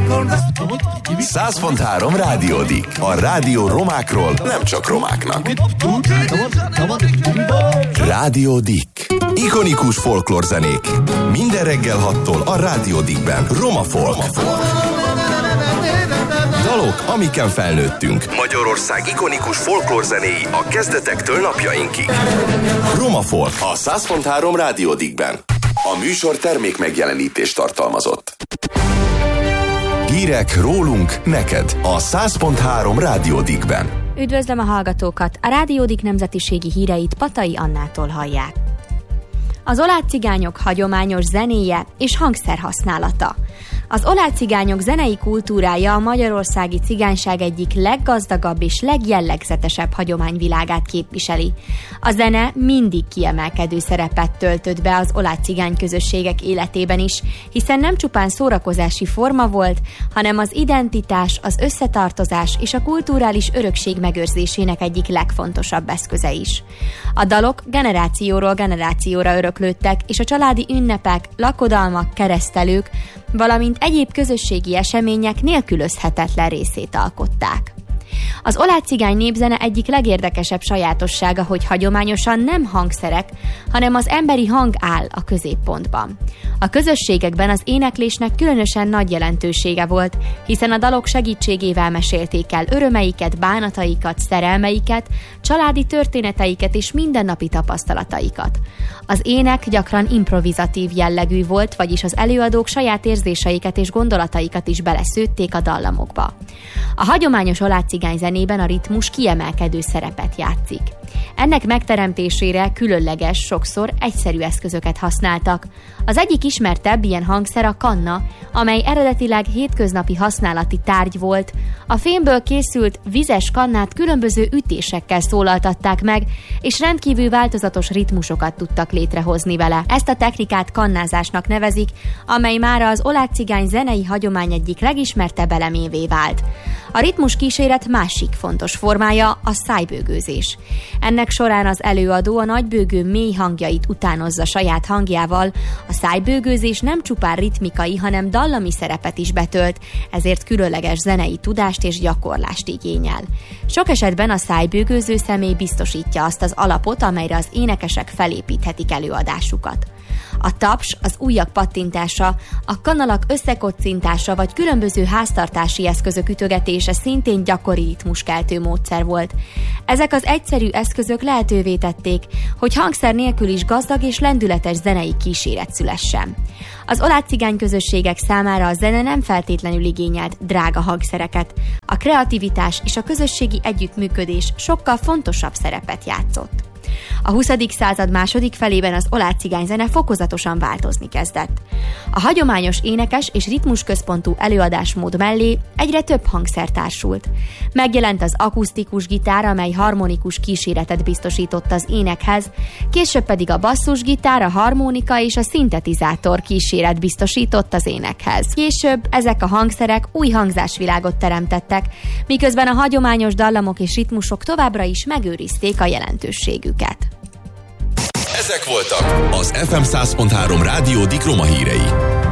100.3 Rádiódik. A rádió romákról, nem csak romáknak. Rádiódik. Ikonikus folklórzenék. Minden reggel 6-tól a Rádiódikben. Roma Folk. Dalok, amiken felnőttünk. Magyarország ikonikus folklórzenéi a kezdetektől napjainkig. Roma Folk a 100.3 Rádiódikben. A műsor termék megjelenítést tartalmazott. Hírek rólunk, neked a 100.3 Rádiódikben. Üdvözlöm a hallgatókat! A Rádiódik nemzetiségi híreit Patai Annától hallják. Az oláh-cigányok hagyományos zenéje és hangszerhasználata. Az oláh-cigányok zenei kultúrája a magyarországi cigányság egyik leggazdagabb és legjellegzetesebb hagyományvilágát képviseli. A zene mindig kiemelkedő szerepet töltött be az oláh-cigány közösségek életében is, hiszen nem csupán szórakozási forma volt, hanem az identitás, az összetartozás és a kulturális örökség megőrzésének egyik legfontosabb eszköze is. A dalok generációról generációra öröklődtek, és a családi ünnepek, lakodalmak, keresztelők, valamint egyéb közösségi események nélkülözhetetlen részét alkották. Az oláh-cigány népzene egyik legérdekesebb sajátossága, hogy hagyományosan nem hangszerek, hanem az emberi hang áll a középpontban. A közösségekben az éneklésnek különösen nagy jelentősége volt, hiszen a dalok segítségével mesélték el örömeiket, bánataikat, szerelmeiket, családi történeteiket és mindennapi tapasztalataikat. Az ének gyakran improvizatív jellegű volt, vagyis az előadók saját érzéseiket és gondolataikat is beleszőtték a dallamokba. A hagyományos oláh-cigány zenében a ritmus kiemelkedő szerepet játszik. Ennek megteremtésére különleges, sokszor egyszerű eszközöket használtak. Az egyik ismertebb ilyen hangszer a kanna, amely eredetileg hétköznapi használati tárgy volt. A fémből készült vizes kannát különböző ütésekkel szólaltatták meg, és rendkívül változatos ritmusokat tudtak létrehozni vele. Ezt a technikát kannázásnak nevezik, amely mára az oláh-cigány zenei hagyomány egyik legismertebb elemévé vált. A ritmus kíséret másik fontos formája a szájbőgőzés. Ennek során az előadó a nagybőgő mély hangjait utánozza saját hangjával. A szájbőgőzés nem csupán ritmikai, hanem dallami szerepet is betölt, ezért különleges zenei tudást és gyakorlást igényel. Sok esetben a szájbőgőző személy biztosítja azt az alapot, amelyre az énekesek felépíthetik előadásukat. A taps, az ujjak pattintása, a kanalak összekocintása vagy különböző háztartási eszközök ütögetése szintén gyakori ritmuskeltő módszer volt. Ezek az egyszerű eszközök lehetővé tették, hogy hangszer nélkül is gazdag és lendületes zenei kíséret szülessen. Az oláh-cigány közösségek számára a zene nem feltétlenül igényelt drága hangszereket. A kreativitás és a közösségi együttműködés sokkal fontosabb szerepet játszott. A 20. század második felében az oláh-cigány zene fokozatosan változni kezdett. A hagyományos énekes és ritmusközpontú előadásmód mellé egyre több hangszer társult. Megjelent az akusztikus gitár, amely harmonikus kíséretet biztosított az énekhez, később pedig a basszusgitár, a harmonika és a szintetizátor kíséret biztosított az énekhez. Később ezek a hangszerek új hangzásvilágot teremtettek, miközben a hagyományos dallamok és ritmusok továbbra is megőrizték a jelentőségüket. Ezek voltak az FM 100.3 Rádiódik roma hírei.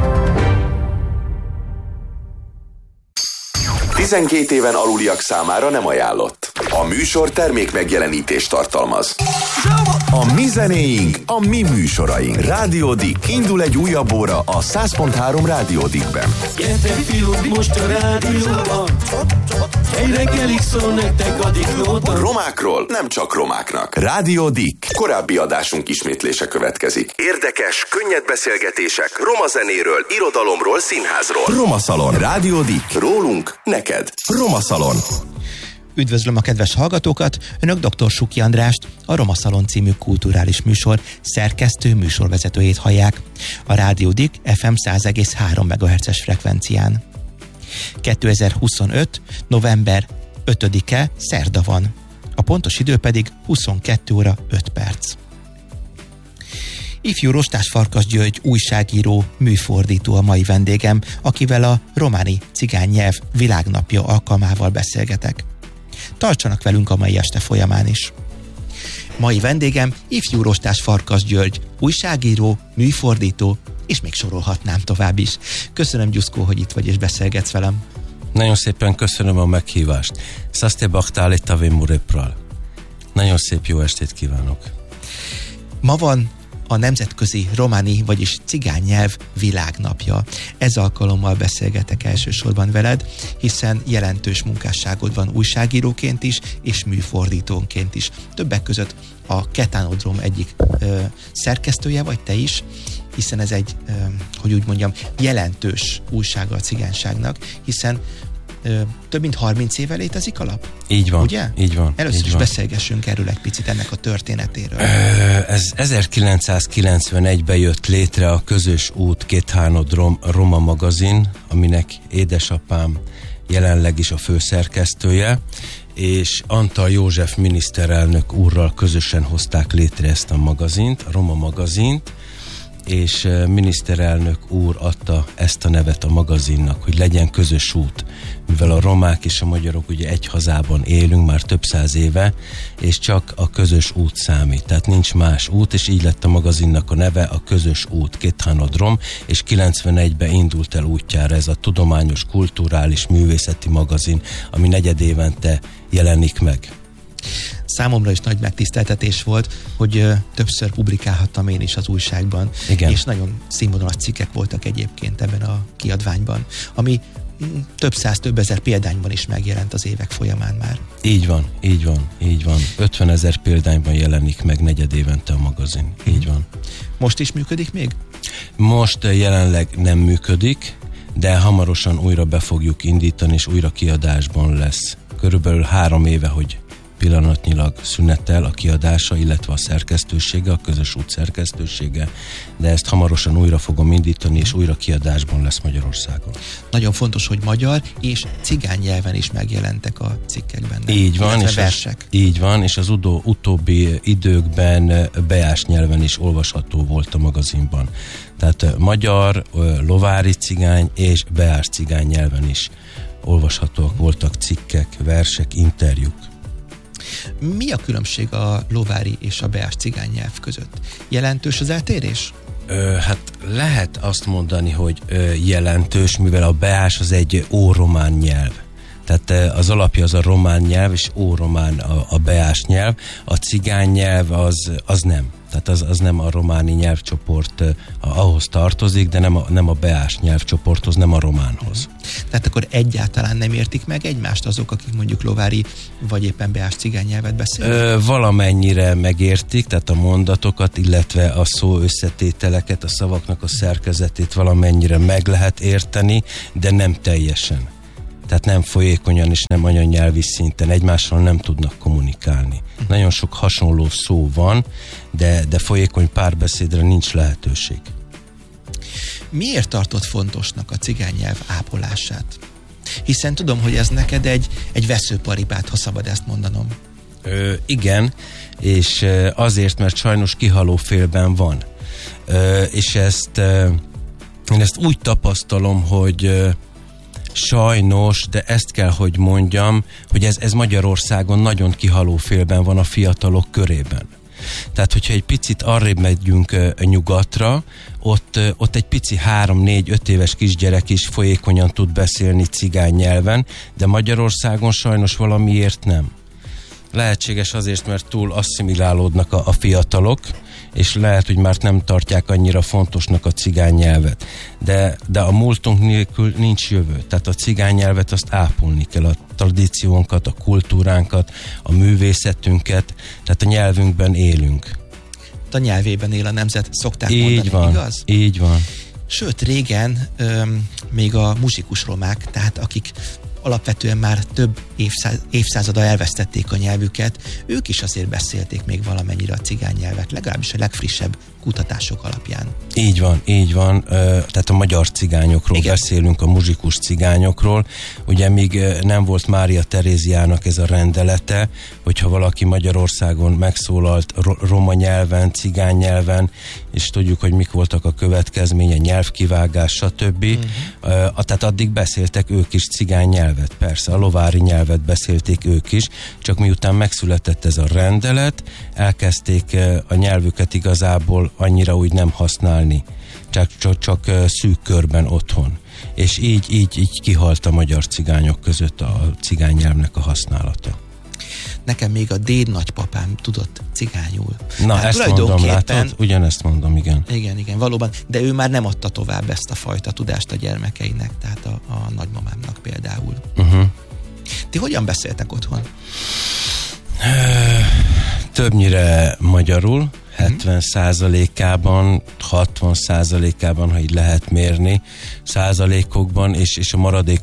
12 éven aluliak számára nem ajánlott. A műsor termék megjelenítést tartalmaz. A mi zenéink, a mi műsoraink. Rádiódik. Indul egy újabb óra a 100.3 Rádiódikben. Gyertek fiúk, most a rádióban. Egy reggelig szól nektek a Diklóban. Romákról, nem csak romáknak. Rádiódik. Korábbi adásunk ismétlése következik. Érdekes, könnyed beszélgetések roma zenéről, irodalomról, színházról. Roma Szalon. Rádiódik. Rólunk, neked. Roma Szalon. Üdvözlöm a kedves hallgatókat! Önök dr. Suki Andrást, a Roma Szalon című kulturális műsor szerkesztő műsorvezetőjét hallják. A Rádiódik FM 100,3 MHz-es frekvencián. 2025. november 5-e szerda van. A pontos idő pedig 22 óra 5 perc. Ifjú Rostás Farkas György újságíró, műfordító a mai vendégem, akivel a románi cigány nyelv világnapja alkalmával beszélgetek. Tartsanak velünk a mai este folyamán is. Mai vendégem Ifjú Rostás Farkas György, újságíró, műfordító, és még sorolhatnám tovább is. Köszönöm, Gyuszkó, hogy itt vagy és beszélgetsz velem. Nagyon szépen köszönöm a meghívást. Szaszté baktáli tavimurépral. Nagyon szép jó estét kívánok. Ma van a Nemzetközi Románi, vagyis Cigánynyelv világnapja. Ez alkalommal beszélgetek elsősorban veled, hiszen jelentős munkásságod van újságíróként is, és műfordítónként is. Többek között a Ketánodrom egyik szerkesztője vagy te is, hiszen ez egy, hogy úgy mondjam, jelentős újsága a cigányságnak, hiszen több mint 30 éve létezik a lap? Így van. Ugye? Így van. Először így is van. beszélgessünk erről egy picit, ennek a történetéről. Ez 1991-ben jött létre a Közös út Ketánodrom Roma magazin, aminek édesapám jelenleg is a főszerkesztője, és Antal József miniszterelnök úrral közösen hozták létre ezt a magazint, a Roma magazint, és miniszterelnök úr adta ezt a nevet a magazinnak, hogy legyen közös út, mivel a romák és a magyarok ugye egy hazában élünk már több száz éve, és csak a közös út számít, tehát nincs más út, és így lett a magazinnak a neve, a Közös út Ketánodrom, és 91-ben indult el útjára ez a tudományos, kulturális, művészeti magazin, ami negyedévente jelenik meg. Számomra is nagy megtiszteltetés volt, hogy többször publikálhattam én is az újságban. Igen. És nagyon színvonalas cikkek voltak egyébként ebben a kiadványban, ami több száz, több ezer példányban is megjelent az évek folyamán már. Így van, így van, így van. 50 000 példányban jelenik meg negyedévente a magazin. Így van. Most is működik még? Most jelenleg nem működik, de hamarosan újra be fogjuk indítani, és újra kiadásban lesz. Körülbelül 3 éve, hogy pillanatnyilag szünetel a kiadása, illetve a szerkesztősége, a Közös út szerkesztősége, de ezt hamarosan újra fogom indítani, és újra kiadásban lesz Magyarországon. Nagyon fontos, hogy magyar és cigány nyelven is megjelentek a cikkekben. Így van, és versek. Így van, és az utóbbi időkben beás nyelven is olvasható volt a magazinban. Tehát magyar, lovári cigány és beás cigány nyelven is olvashatóak voltak cikkek, versek, interjúk. Mi a különbség a lovári és a beás cigány nyelv között? Jelentős az eltérés? Hát lehet azt mondani, hogy jelentős, mivel a beás az egy óromán nyelv. Tehát az alapja az a román nyelv, és óromán a beás nyelv. A cigány nyelv az nem. Tehát az nem a románi nyelvcsoport, ahhoz tartozik, de nem a beás nyelvcsoporthoz, nem a románhoz. Tehát akkor egyáltalán nem értik meg egymást azok, akik mondjuk lovári vagy éppen beás cigány nyelvet beszélnek? Valamennyire megértik, tehát a mondatokat, illetve a szó összetételeket, a szavaknak a szerkezetét valamennyire meg lehet érteni, de nem teljesen. Tehát nem folyékonyan és nem anyanyelvi szinten, egymással nem tudnak kommunikálni. Nagyon sok hasonló szó van, de folyékony párbeszédre nincs lehetőség. Miért tartott fontosnak a cigány nyelv ápolását? Hiszen tudom, hogy ez neked egy veszőparipát, ha szabad ezt mondanom. Igen, és azért, mert sajnos kihaló félben van. És én ezt úgy tapasztalom, hogy sajnos, de ezt kell, hogy mondjam, hogy ez Magyarországon nagyon kihaló félben van a fiatalok körében. Tehát, hogyha egy picit arrébb megyünk nyugatra, ott egy pici 3-4-5 éves kisgyerek is folyékonyan tud beszélni cigány nyelven, de Magyarországon sajnos valamiért nem. Lehetséges azért, mert túl asszimilálódnak a fiatalok, és lehet, hogy már nem tartják annyira fontosnak a cigány nyelvet. De a múltunk nélkül nincs jövő. Tehát a cigány nyelvet azt ápolni kell, a tradíciónkat, a kultúránkat, a művészetünket, tehát a nyelvünkben élünk. A nyelvében él a nemzet, szokták mondani, van, igaz? Így van. Sőt, régen még a muzsikus romák, tehát akik alapvetően már több évszázada elvesztették a nyelvüket, ők is azért beszélték még valamennyire a cigány nyelvet, legalábbis a legfrissebb kutatások alapján. Így van, tehát a magyar cigányokról beszélünk, a muzsikus cigányokról. Ugye még nem volt Mária Teréziának ez a rendelete, hogyha valaki Magyarországon megszólalt roma nyelven, cigány nyelven, és tudjuk, hogy mik voltak a következménye, nyelvkivágás, stb. Tehát addig beszéltek ők is cigány nyelven. nyelvet, persze, a lovári nyelvet beszélték ők is, csak miután megszületett ez a rendelet, elkezdték a nyelvüket igazából annyira úgy nem használni, csak szűk körben otthon. És így kihalt a magyar cigányok között a cigány nyelvnek a használata. Nekem még a déd nagypapám tudott cigányul. Na, hát ezt mondom, látod? Ugyanezt mondom, igen. Igen, valóban. De ő már nem adta tovább ezt a fajta tudást a gyermekeinek, tehát a nagymamámnak például. Ti hogyan beszéltek otthon? Többnyire magyarul, 70%-ában, 60%-ában, ha így lehet mérni, százalékokban, és a maradék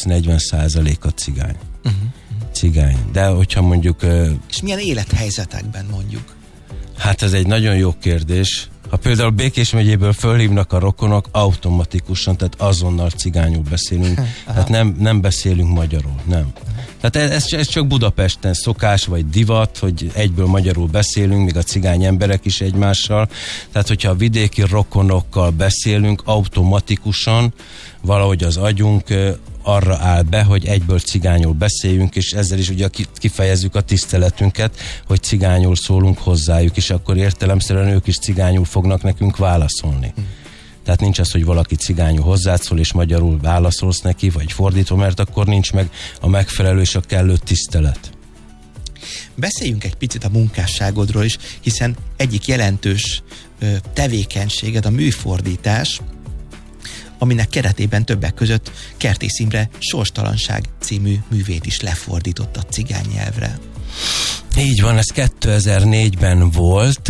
30-40% a cigány. Cigány. De hogyha mondjuk... És milyen élethelyzetekben mondjuk? Hát ez egy nagyon jó kérdés. Ha például Békés megyéből fölhívnak a rokonok, automatikusan, tehát azonnal cigányul beszélünk. Tehát nem beszélünk magyarul, nem. Tehát ez csak Budapesten szokás, vagy divat, hogy egyből magyarul beszélünk, még a cigány emberek is egymással. Tehát, hogyha a vidéki rokonokkal beszélünk, automatikusan valahogy az agyunk arra áll be, hogy egyből cigányul beszéljünk, és ezzel is ugye kifejezzük a tiszteletünket, hogy cigányul szólunk hozzájuk, és akkor értelemszerűen ők is cigányul fognak nekünk válaszolni. Tehát nincs az, hogy valaki cigányul hozzád szól, és magyarul válaszolsz neki, vagy fordítva, mert akkor nincs meg a megfelelő és a kellő tisztelet. Beszéljünk egy picit a munkásságodról is, hiszen egyik jelentős tevékenységed a műfordítás, aminek keretében többek között Kertész Imre Sorstalanság című művét is lefordított a cigány nyelvre. Így van, ez 2004-ben volt,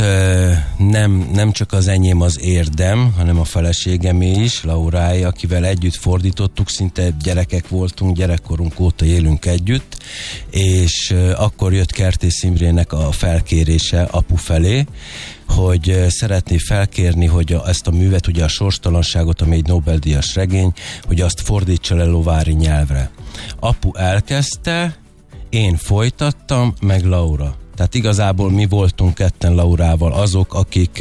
nem csak az enyém az érdem, hanem a feleségemé is, Lauráé, akivel együtt fordítottuk, szinte gyerekek voltunk, gyerekkorunk óta élünk együtt, és akkor jött Kertész Imrének a felkérése apu felé, hogy szeretné felkérni, hogy ezt a művet, ugye a Sorstalanságot, ami egy Nobel-díjas regény, hogy azt fordítsa le lovári nyelvre. Apu elkezdte, én folytattam, meg Laura. Tehát igazából mi voltunk ketten Laurával azok, akik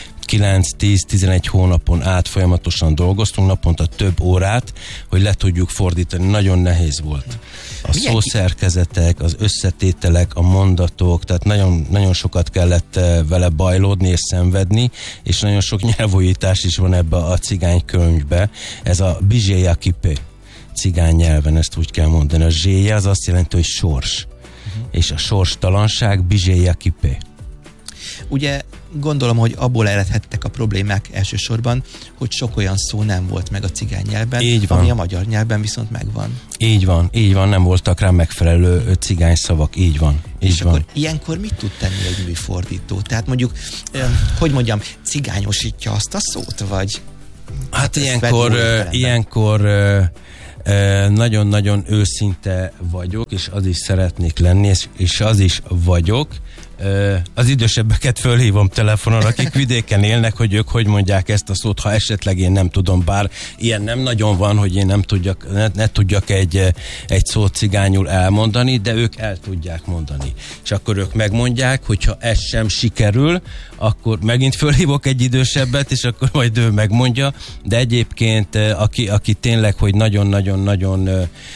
9-10-11 hónapon át folyamatosan dolgoztunk, naponta több órát, hogy le tudjuk fordítani. Nagyon nehéz volt. A szószerkezetek, az összetételek, a mondatok, tehát nagyon, nagyon sokat kellett vele bajlódni és szenvedni, és nagyon sok nyelvújítás is van ebbe a cigány könyvbe. Ez a bizséja kipé cigány nyelven, ezt úgy kell mondani. A zséje az azt jelenti, hogy sors. És a sorstalanság bizséja kipé. Ugye gondolom, hogy abból eredhettek a problémák elsősorban, hogy sok olyan szó nem volt meg a cigány nyelvben, ami a magyar nyelvben viszont megvan. Így van, nem voltak rá megfelelő cigány szavak, így van. És akkor ilyenkor mit tud tenni egy műfordító? Tehát mondjuk, hogy mondjam, cigányosítja azt a szót, vagy... Hát ilyenkor nagyon-nagyon őszinte vagyok, és az is szeretnék lenni, és az is vagyok. Az idősebbeket fölhívom telefonon, akik vidéken élnek, hogy ők hogy mondják ezt a szót, ha esetleg én nem tudom, bár ilyen nem nagyon van, hogy én ne tudjak egy szót cigányul elmondani, de ők el tudják mondani. És akkor ők megmondják, hogyha ez sem sikerül, akkor megint fölhívok egy idősebbet, és akkor majd ő megmondja, de egyébként aki tényleg, hogy nagyon-nagyon-nagyon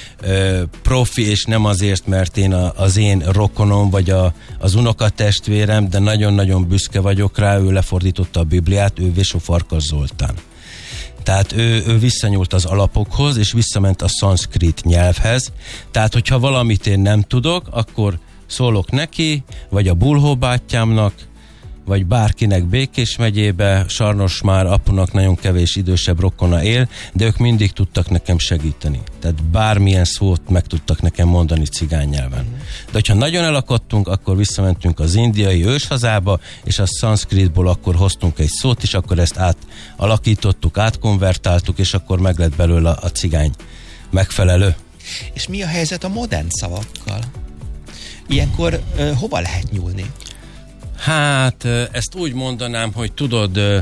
profi, és nem azért, mert én az én rokonom, vagy az unokatestvérem, de nagyon-nagyon büszke vagyok rá, ő lefordította a Bibliát, ő Vésó Farkas Zoltán. Tehát ő visszanyúlt az alapokhoz, és visszament a szanszkrit nyelvhez. Tehát, hogyha valamit én nem tudok, akkor szólok neki, vagy a Bulhó bátyámnak, vagy bárkinek Békés megyébe, sajnos már apunak nagyon kevés idősebb rokona él, de ők mindig tudtak nekem segíteni. Tehát bármilyen szót meg tudtak nekem mondani cigány nyelven. De hogyha nagyon elakadtunk, akkor visszamentünk az indiai őshazába, és a szanszkritból akkor hoztunk egy szót, és akkor ezt átalakítottuk, átkonvertáltuk, és akkor meg lett belőle a cigány megfelelő. És mi a helyzet a modern szavakkal? Ilyenkor hova lehet nyúlni? Hát, ezt úgy mondanám, hogy tudod,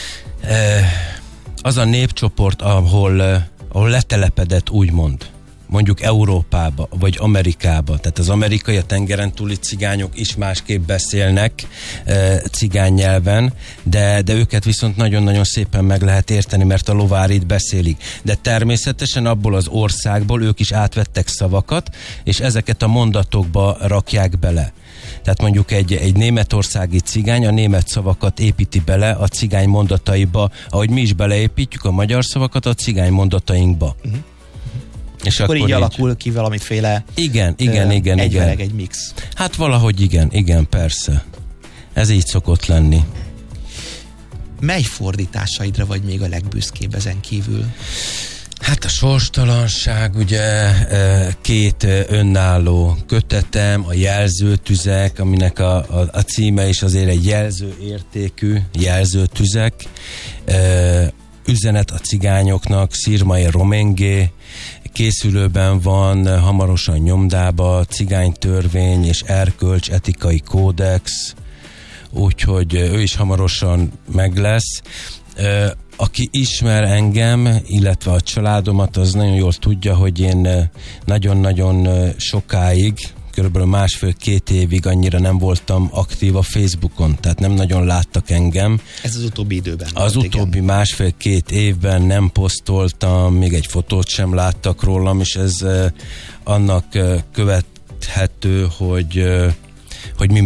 az a népcsoport, ahol letelepedett, úgymond mondjuk Európába, vagy Amerikába. Tehát az amerikai, a tengeren túli cigányok is másképp beszélnek cigány nyelven, de őket viszont nagyon-nagyon szépen meg lehet érteni, mert a lovárit beszélik. De természetesen abból az országból ők is átvettek szavakat, és ezeket a mondatokba rakják bele. Tehát mondjuk egy németországi cigány a német szavakat építi bele a cigány mondataiba, ahogy mi is beleépítjük a magyar szavakat a cigány mondatainkba. És akkor így alakul ki valamiféle igen, egy mix. Hát valahogy igen, persze. Ez így szokott lenni. Mely fordításaidra vagy még a legbüszkébb ezen kívül? Hát a sorstalanság, ugye 2 önálló kötetem, a jelzőtüzek, aminek a címe is azért egy jelzőértékű, jelzőtüzek, üzenet a cigányoknak, Szirmai Romengé, készülőben van, hamarosan nyomdába, cigánytörvény és erkölcs etikai kódex, úgyhogy ő is hamarosan meg lesz. Aki ismer engem, illetve a családomat, az nagyon jól tudja, hogy én nagyon-nagyon sokáig, körülbelül 1,5-2 évig annyira nem voltam aktív a Facebookon, tehát nem nagyon láttak engem. Ez az utóbbi időben. Az utóbbi 1,5-2 évben nem posztoltam, még egy fotót sem láttak rólam, és ez annak követhető, hogy mi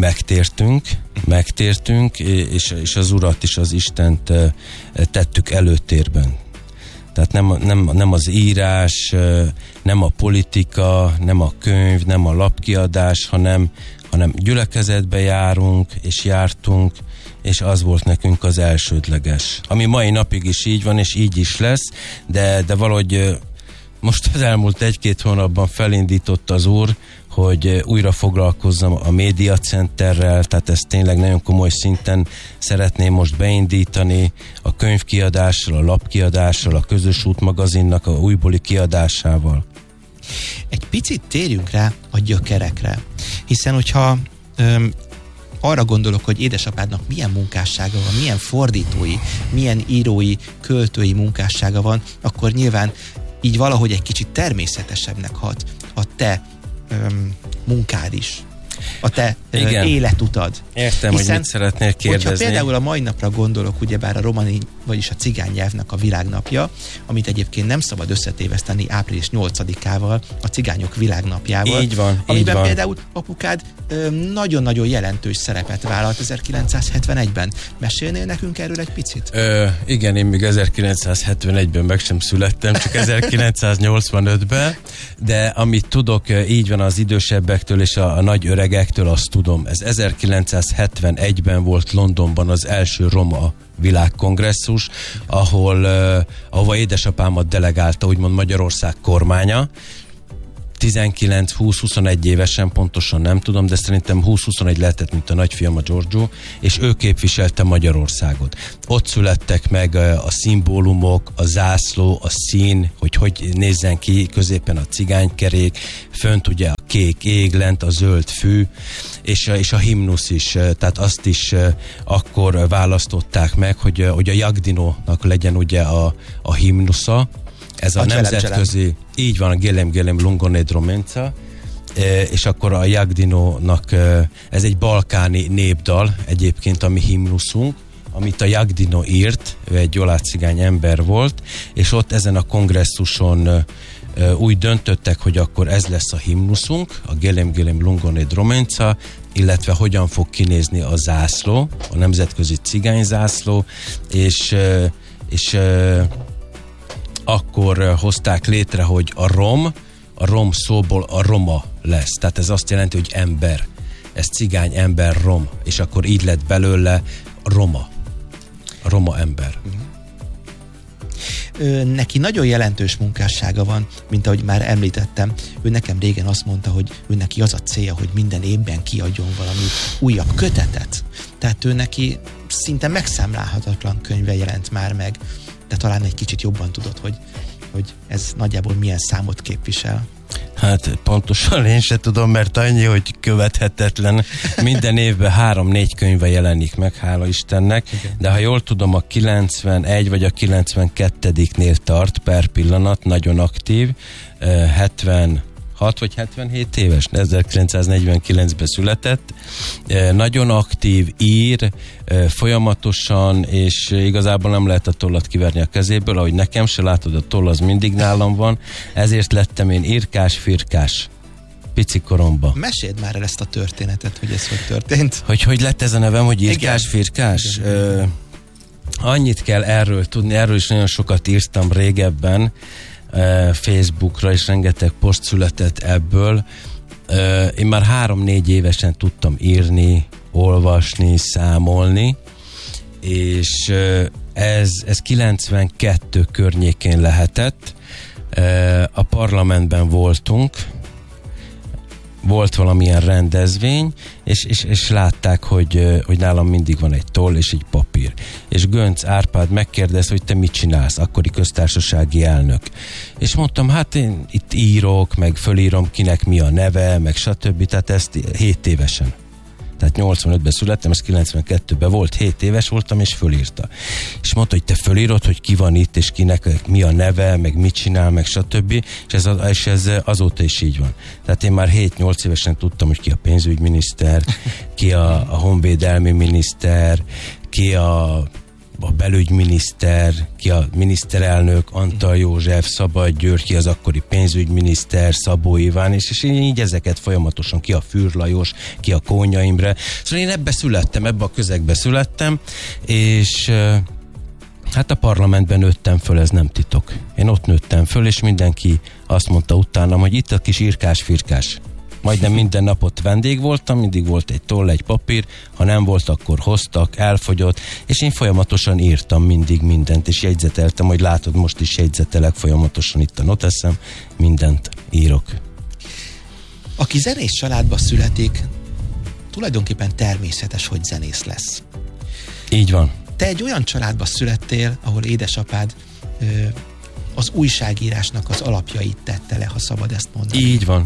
megtértünk, és az Urat is, az Istent tettük előtérben. Tehát nem az írás, nem a politika, nem a könyv, nem a lapkiadás, hanem gyülekezetbe járunk, és jártunk, és az volt nekünk az elsődleges. Ami mai napig is így van, és így is lesz, de valahogy most az elmúlt 1-2 hónapban felindított az Úr, hogy újra foglalkozzam a médiacenterrel, tehát ezt tényleg nagyon komoly szinten szeretném most beindítani, a könyvkiadással, a lapkiadással, a Közös Út magazinnak a újbóli kiadásával. Egy picit térjünk rá a gyökerekre, hiszen hogyha arra gondolok, hogy édesapádnak milyen munkássága van, milyen fordítói, milyen írói, költői munkássága van, akkor nyilván így valahogy egy kicsit természetesebbnek hat a te munkád is, a te életutad. Értem, hiszen, hogy mit szeretnél kérdezni. Hogyha például a mai napra gondolok, ugyebár a romani, vagyis a cigány nyelvnek a világnapja, amit egyébként nem szabad összetéveszteni április 8-ával, a cigányok világnapjával. Így van, amiben így van. Például apukád nagyon-nagyon jelentős szerepet vállalt 1971-ben. Mesélnél nekünk erről egy picit? Igen, én még 1971-ben meg sem születtem, csak 1985-ben, de amit tudok, így van az idősebbektől és a nagy öregektől, azt tudom. Ez 1971-ben volt Londonban az első roma világkongresszus, ahova édesapámat delegálta, úgymond Magyarország kormánya. 19-20-21 évesen, pontosan nem tudom, de szerintem 20-21 lehetett, mint a nagyfiam, a Giorgio, és ő képviselte Magyarországot. Ott születtek meg a szimbólumok, a zászló, a szín, hogy nézzen ki, középen a cigánykerék, fönt ugye a kék ég, lent a zöld fű, és a himnusz is, tehát azt is akkor választották meg, hogy a Jagdinónak legyen ugye a himnusza, ez a nemzetközi, így van, a Gelem Lungoned Romenza, és akkor a Jagdinónak, ez egy balkáni népdal egyébként, ami himnuszunk, amit a Jagdino írt, ő egy olácigány ember volt, és ott ezen a kongresszuson úgy döntöttek, hogy akkor ez lesz a himnuszunk, a Gelem Lungoned Romenza, illetve hogyan fog kinézni a zászló, a nemzetközi cigányzászló, és akkor hozták létre, hogy a rom szóból a roma lesz. Tehát ez azt jelenti, hogy ember. Ez cigány, ember, rom. És akkor így lett belőle roma. A roma ember. Neki nagyon jelentős munkássága van, mint ahogy már említettem. Ő nekem régen azt mondta, hogy ő neki az a célja, hogy minden évben kiadjon valami újabb kötetet. Tehát ő neki szinte megszámlálhatatlan könyve jelent már meg. De talán egy kicsit jobban tudod, hogy ez nagyjából milyen számot képvisel. Hát pontosan én se tudom, mert annyi, hogy követhetetlen. Minden évben 3-4 könyve jelenik meg, hála Istennek, de ha jól tudom, a 91 vagy a 92-nél tart per pillanat, nagyon aktív, 76 vagy 77 éves, 1949-ben született, nagyon aktív, ír, folyamatosan, és igazából nem lehet a tollat kiverni a kezéből, ahogy nekem se, látod, a toll az mindig nálam van, ezért lettem én írkás-firkás pici koromba. Meséld már el ezt a történetet, hogy ez hogy történt. Hogy lett ez a nevem, hogy írkás-firkás? Annyit kell erről tudni, erről is nagyon sokat írtam régebben, Facebookra, és rengeteg poszt született ebből. Én már 3-4 évesen tudtam írni, olvasni, számolni, és ez 92 környékén lehetett. A parlamentben voltunk, volt valamilyen rendezvény, és látták, hogy nálam mindig van egy toll és egy papír. És Gönc Árpád megkérdezte, hogy te mit csinálsz, akkori köztársasági elnök. És mondtam, hát én itt írok, meg fölírom kinek mi a neve, meg stb. Tehát ezt 7 évesen. Tehát 85-ben születtem, ez 92-ben volt, 7 éves voltam, és fölírta. És mondta, hogy te fölírod, hogy ki van itt, és kinek mi a neve, meg mit csinál, meg stb. És ez azóta is így van. Tehát én már 7-8 évesen tudtam, hogy ki a pénzügyminiszter, ki a honvédelmi miniszter, ki a belügyminiszter, ki a miniszterelnök, Antal József, Szabad György, ki az akkori pénzügyminiszter, Szabó Iván, és én így ezeket folyamatosan, ki a Fürr Lajos, ki a Kónya Imre. Szóval én ebbe a közegbe születtem, és hát a parlamentben nőttem föl, ez nem titok. Én ott nőttem föl, és mindenki azt mondta utánam, hogy itt a kis írkás-firkás. Majdnem minden napot vendég voltam, mindig volt egy toll, egy papír, ha nem volt, akkor hoztak, elfogyott, és én folyamatosan írtam mindig mindent, és jegyzeteltem, hogy látod, most is jegyzetelek folyamatosan itt a noteszem, mindent írok. Aki zenész családba születik, tulajdonképpen természetes, hogy zenész lesz. Így van. Te egy olyan családba születtél, ahol édesapád az újságírásnak az alapjait tette le, ha szabad ezt mondani.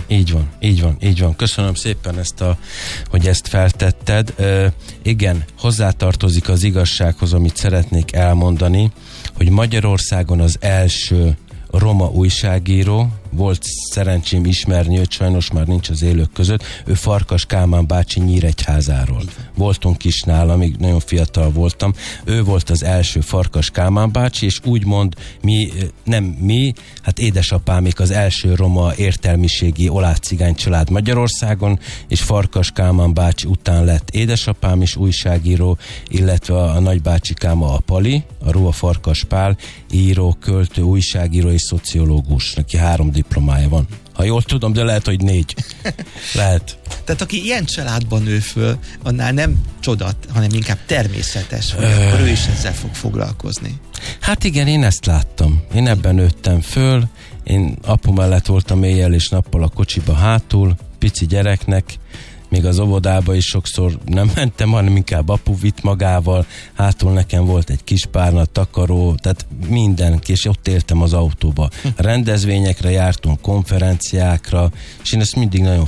Így van. Köszönöm szépen hogy ezt feltetted. Igen, hozzátartozik az igazsághoz, amit szeretnék elmondani, hogy Magyarországon az első roma újságíró, volt szerencsém ismerni őt, sajnos már nincs az élők között, ő Farkas Kálmán bácsi Nyíregyházáról. Voltunk is nála, még nagyon fiatal voltam. Ő volt az első Farkas Kálmán bácsi, és úgymond hát édesapámék az első roma értelmiségi oláh-cigány család Magyarországon, és Farkas Kálmán bácsi után lett édesapám is újságíró, illetve a nagybácsikám a Pali, a Róa Farkas Pál, író, költő, újságíró és szociológus. Neki 3 diplomája van. Ha jól tudom, de lehet, hogy 4. Lehet. Tehát aki ilyen családban nő föl, annál nem csodat, hanem inkább természetes, hogy akkor ő is ezzel fog foglalkozni. Hát igen, én ezt láttam. Én ebben nőttem föl, én apu mellett voltam éjjel és nappal a kocsiba hátul, pici gyereknek, még az óvodába is sokszor nem mentem, hanem inkább apu vitt magával, hátul nekem volt egy kis párna, takaró, tehát mindenki, és ott éltem az autóba. Rendezvényekre jártunk, konferenciákra, és én ezt mindig nagyon